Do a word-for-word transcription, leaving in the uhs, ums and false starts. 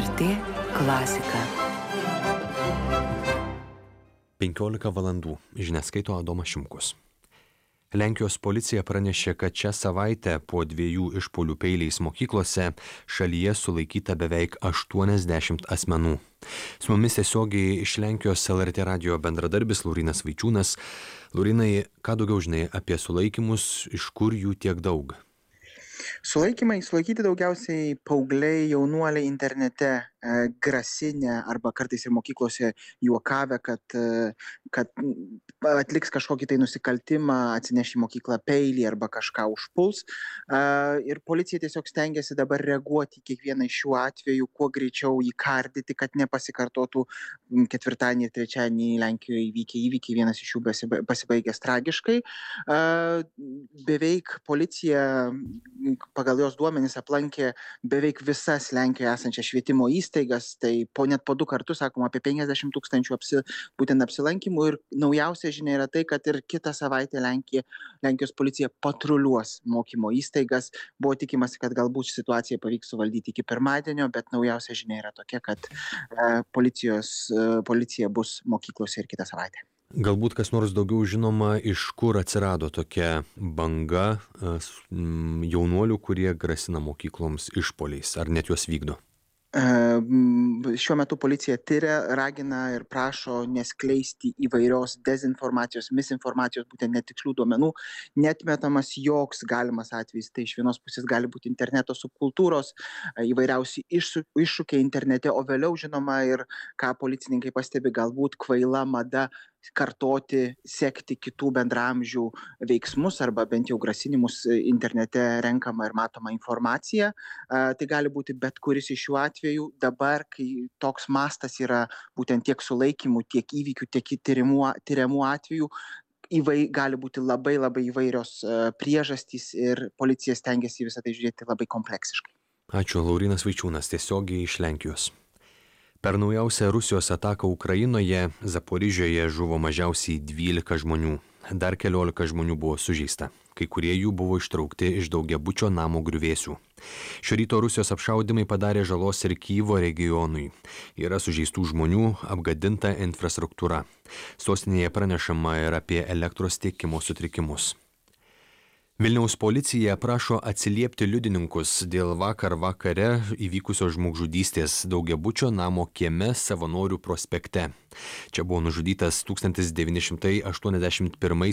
er tė klasika. penkiolika valandų. Žinias skaito Adomas Šimkus. Lenkijos policija pranešė, kad šią savaitę po dviejų išpuolių peiliais mokyklose šalyje sulaikyta beveik aštuoniasdešimt asmenų. Su mumis tiesiogiai iš Lenkijos L R T radijo bendradarbis Laurynas Vaičiūnas. Laurynai, ką daugiau žinai apie sulaikymus, iš kur jų tiek daug? Sulaikymai, sulaikyti daugiausiai paaugliai, jaunuoliai internete e, grasinę arba kartais ir mokyklose juokavę, kad, e, kad atliks kažkokį tai nusikaltimą, atsineš į mokyklą peilį arba kažką užpuls. E, ir policija tiesiog stengiasi dabar reaguoti į kiekvieną iš šių atvejų, kuo greičiau įkardyti, kad nepasikartotų ketvirtadienį ir trečiadienį Lenkijoje įvykę įvykiai, vienas iš jų pasibaigęs tragiškai. E, beveik policija pagal jos duomenis aplankė beveik visas Lenkijoje esančias švietimo įstaigas, tai po net po du kartus, sakoma, apie penkiasdešimt tūkstančių apsi, būtent apsilankymų. Ir naujausia žinia yra tai, kad ir kitą savaitę Lenkija, Lenkijos policija patruliuos mokymo įstaigas. Buvo tikimasi, kad galbūt situaciją pavyks suvaldyti iki pirmadienio, bet naujausia žinia yra tokia, kad e, policijos, e, policija bus mokyklose ir kitą savaitę. Galbūt kas nors daugiau žinoma, iš kur atsirado tokia banga jaunuolių, kurie grasina mokykloms išpuoliais, ar net juos vykdo? Šiuo metu policija tyria, ragina ir prašo neskleisti įvairios dezinformacijos, misinformacijos, būtent netikslių duomenų. Netmetamas joks galimas atvejis. Tai iš vienos pusės gali būti interneto subkultūros, įvairiausi iššūkiai internete, o vėliau žinoma ir, ką policininkai pastebi, galbūt kvaila mada kartoti, sekti kitų bendramžių veiksmus arba bent jau grasinimus internete renkamą ir matomą informaciją. Tai gali būti bet kuris iš šių atvejų. Dabar, kai toks mastas yra būtent tiek sulaikymų, tiek įvykių, tiek tyrimų, tyriamų atvejų, įvai, gali būti labai labai įvairios priežastys ir policija stengiasi visą tai žiūrėti labai kompleksiškai. Ačiū, Laurynas Vaičiūnas, tiesiogiai iš Lenkijos. Per naujausią Rusijos ataką Ukrainoje Zaporižėje žuvo mažiausiai dvylika žmonių. Dar keliolika žmonių buvo sužeista. Kai kurie jų buvo ištraukti iš daugiabučio namo griuvėsių. Šio ryto Rusijos apšaudymai padarė žalos ir Kyjivo regionui. Yra sužeistų žmonių, apgadinta infrastruktūra. Sostinėje pranešama ir apie elektros tiekimo sutrikimus. Vilniaus policija prašo atsiliepti liudininkus dėl vakar vakare įvykusios žmogžudystės daugiabučio namo kieme Savanorių prospekte. Čia buvo nužudytas tūkstantis devyni šimtai aštuoniasdešimt pirmais